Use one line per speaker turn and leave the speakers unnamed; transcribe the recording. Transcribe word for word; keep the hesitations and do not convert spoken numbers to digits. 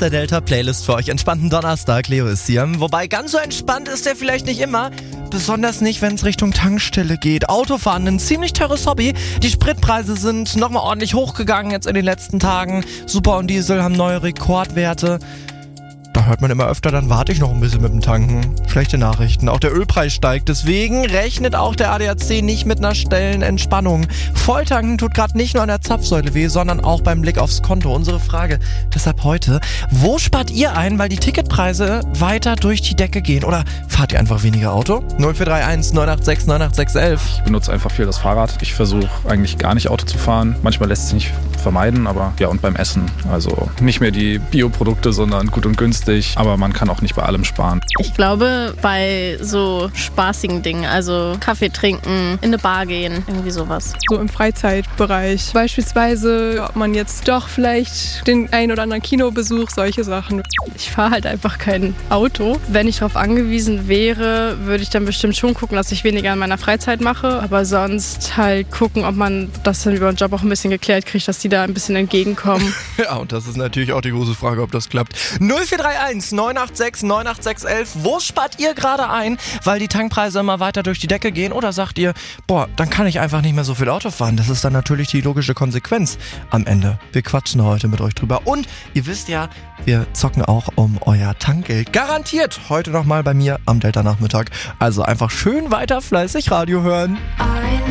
der Delta-Playlist für euch. Entspannten Donnerstag, Leo ist hier. Wobei, ganz so entspannt ist der vielleicht nicht immer. Besonders nicht, wenn es Richtung Tankstelle geht. Autofahren, ein ziemlich teures Hobby. Die Spritpreise sind nochmal ordentlich hochgegangen jetzt in den letzten Tagen. Super und Diesel haben neue Rekordwerte. Da hört man immer öfter, dann warte ich noch ein bisschen mit dem Tanken. Schlechte Nachrichten. Auch der Ölpreis steigt. Deswegen rechnet auch der A D A C nicht mit einer schnellen Entspannung. Volltanken tut gerade nicht nur an der Zapfsäule weh, sondern auch beim Blick aufs Konto. Unsere Frage deshalb heute: Wo spart ihr ein, weil die Ticketpreise weiter durch die Decke gehen? Oder fahrt ihr einfach weniger Auto? null vier drei eins neun acht sechs neun acht sechs elf.
Ich benutze einfach viel das Fahrrad. Ich versuche eigentlich gar nicht Auto zu fahren. Manchmal lässt es sich nicht vermeiden, aber ja, und beim Essen. Also nicht mehr die Bioprodukte, sondern gut und günstig. Aber man kann auch nicht bei allem sparen.
Ich glaube, bei so spaßigen Dingen, also Kaffee trinken, in eine Bar gehen, irgendwie sowas.
So im Freizeitbereich. Beispielsweise, ob man jetzt doch vielleicht den ein oder anderen Kinobesuch, solche Sachen.
Ich fahre halt einfach kein Auto. Wenn ich darauf angewiesen wäre, würde ich dann bestimmt schon gucken, dass ich weniger in meiner Freizeit mache. Aber sonst halt gucken, ob man das dann über den Job auch ein bisschen geklärt kriegt, dass die da ein bisschen entgegenkommen.
Ja, und das ist natürlich auch die große Frage, ob das klappt. null vier drei eins neun acht sechs neun acht sechs elf. Wo spart ihr gerade ein, weil die Tankpreise immer weiter durch die Decke gehen? Oder sagt ihr, boah, dann kann ich einfach nicht mehr so viel Auto fahren? Das ist dann natürlich die logische Konsequenz am Ende. Wir quatschen heute mit euch drüber. Und ihr wisst ja, wir zocken auch um euer Tankgeld. Garantiert heute nochmal bei mir am Delta-Nachmittag. Also einfach schön weiter fleißig Radio hören.